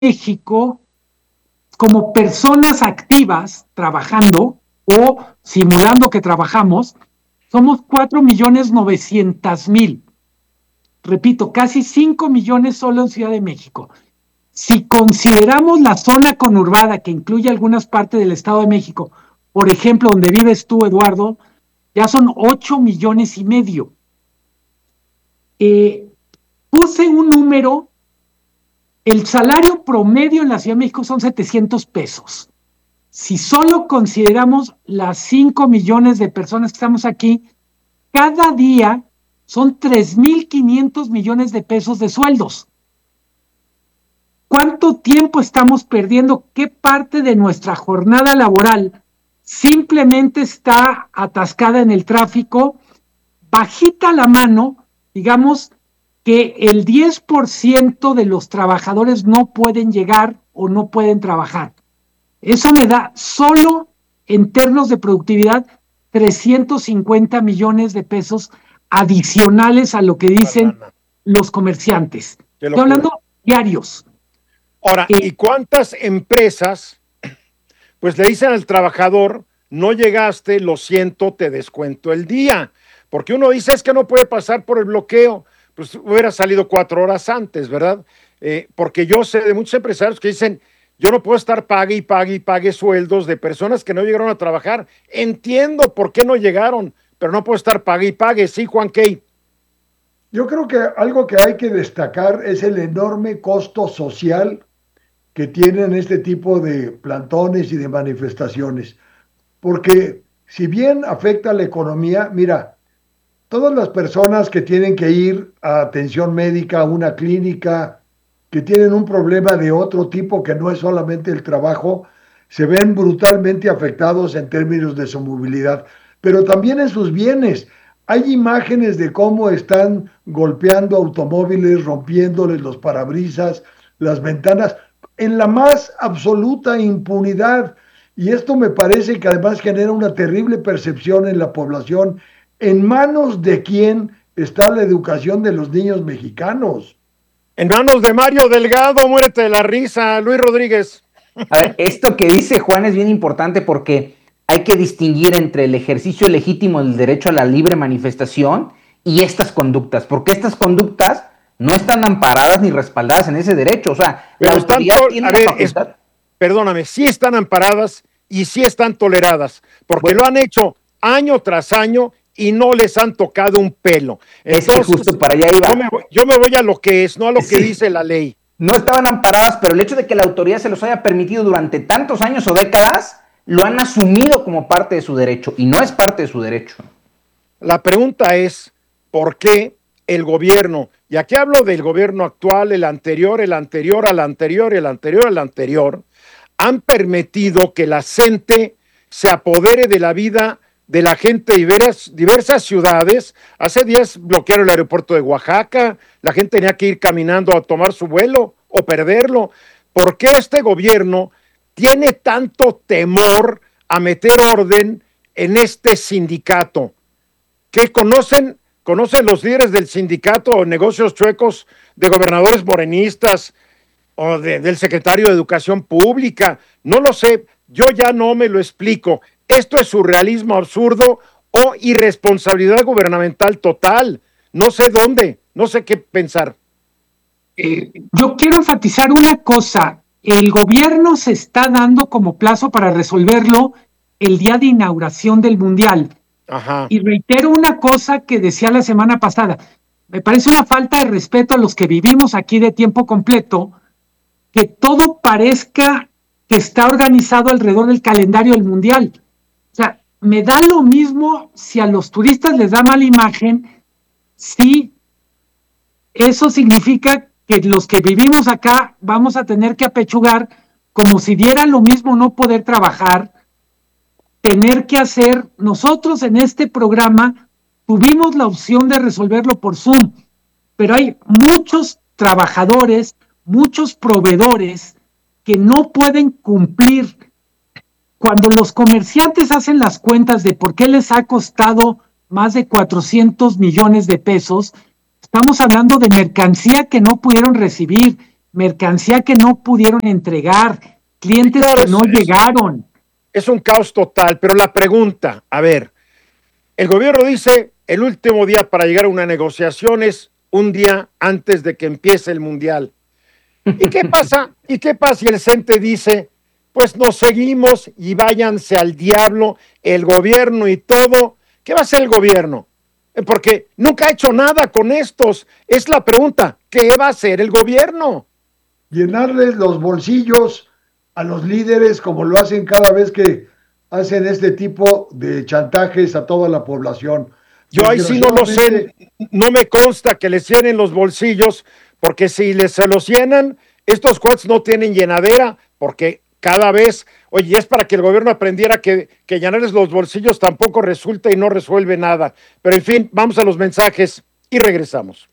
México, como personas activas trabajando o simulando que trabajamos, somos 4.900.000. Repito, casi 5 millones solo en Ciudad de México. Si consideramos la zona conurbada, que incluye algunas partes del Estado de México, por ejemplo, donde vives tú, Eduardo, ya son 8.5 millones. Puse un número, el salario promedio en la Ciudad de México son 700 pesos. Si solo consideramos las 5 millones de personas que estamos aquí, cada día son 3.500 millones de pesos de sueldos. ¿Cuánto tiempo estamos perdiendo? ¿Qué parte de nuestra jornada laboral simplemente está atascada en el tráfico? Bajita la mano, digamos que el 10% de los trabajadores no pueden llegar o no pueden trabajar. Eso me da solo en términos de productividad 350 millones de pesos adicionales a lo que dicen los comerciantes. Estoy hablando diarios. Ahora, ¿y cuántas empresas pues le dicen al trabajador, no llegaste, lo siento, te descuento el día? Porque uno dice, es que no puede pasar por el bloqueo, pues hubiera salido 4 horas antes, ¿verdad? Porque yo sé de muchos empresarios que dicen, yo no puedo estar pague y pague y pague sueldos de personas que no llegaron a trabajar. Entiendo por qué no llegaron, pero no puedo estar pague y pague. Sí, Juan Key. Yo creo que algo que hay que destacar es el enorme costo social que tienen este tipo de plantones y de manifestaciones. Porque si bien afecta a la economía, mira, todas las personas que tienen que ir a atención médica, a una clínica, que tienen un problema de otro tipo que no es solamente el trabajo, se ven brutalmente afectados en términos de su movilidad, pero también en sus bienes. Hay imágenes de cómo están golpeando automóviles, rompiéndoles los parabrisas, las ventanas, en la más absoluta impunidad. Y esto me parece que además genera una terrible percepción en la población. ¿En manos de quién está la educación de los niños mexicanos? En manos de Mario Delgado, muérete de la risa, Luis Rodríguez. A ver, esto que dice Juan es bien importante porque hay que distinguir entre el ejercicio legítimo del derecho a la libre manifestación y estas conductas, porque estas conductas no están amparadas ni respaldadas en ese derecho. O sea, pero la autoridad tiene la facultad. Perdóname, sí están amparadas y sí están toleradas, porque lo han hecho año tras año y no les han tocado un pelo. Entonces, justo para allá iba. Yo me voy a lo que es, no a lo que dice la ley. No estaban amparadas, pero el hecho de que la autoridad se los haya permitido durante tantos años o décadas, lo han asumido como parte de su derecho, y no es parte de su derecho. La pregunta es, ¿por qué el gobierno, y aquí hablo del gobierno actual, el anterior, el anterior, al anterior, el anterior, al anterior, han permitido que la gente se apodere de la vida de la gente de diversas ciudades? Hace días bloquearon el aeropuerto de Oaxaca, la gente tenía que ir caminando a tomar su vuelo o perderlo. ¿Por qué este gobierno tiene tanto temor a meter orden en este sindicato? ¿Qué conocen los líderes del sindicato Negocios Chuecos de gobernadores morenistas o del secretario de Educación Pública? No lo sé, yo ya no me lo explico. Esto es surrealismo absurdo o irresponsabilidad gubernamental total. No sé dónde, no sé qué pensar. Yo quiero enfatizar una cosa. El gobierno se está dando como plazo para resolverlo el día de inauguración del Mundial. Ajá. Y reitero una cosa que decía la semana pasada. Me parece una falta de respeto a los que vivimos aquí de tiempo completo, que todo parezca que está organizado alrededor del calendario del Mundial. O sea, me da lo mismo si a los turistas les da mala imagen, si eso significa que los que vivimos acá vamos a tener que apechugar como si diera lo mismo no poder trabajar, tener que hacer. Nosotros en este programa tuvimos la opción de resolverlo por Zoom, pero hay muchos trabajadores, muchos proveedores que no pueden cumplir. Cuando los comerciantes hacen las cuentas de por qué les ha costado más de 400 millones de pesos, estamos hablando de mercancía que no pudieron recibir, mercancía que no pudieron entregar, clientes Claro, que no llegaron. Es un caos total, pero la pregunta, a ver, el gobierno dice el último día para llegar a una negociación es un día antes de que empiece el Mundial. ¿Y qué pasa? ¿Y qué pasa si el CENTE dice, pues nos seguimos y váyanse al diablo el gobierno y todo? ¿Qué va a hacer el gobierno? Porque nunca ha hecho nada con estos. Es la pregunta, ¿qué va a hacer el gobierno? Llenarles los bolsillos a los líderes como lo hacen cada vez que hacen este tipo de chantajes a toda la población. Yo ahí sí no lo sé, no me consta que les llenen los bolsillos, porque si se los llenan, estos cuates no tienen llenadera, porque cada vez, oye, es para que el gobierno aprendiera que llenarles los bolsillos tampoco resulta y no resuelve nada. Pero en fin, vamos a los mensajes y regresamos.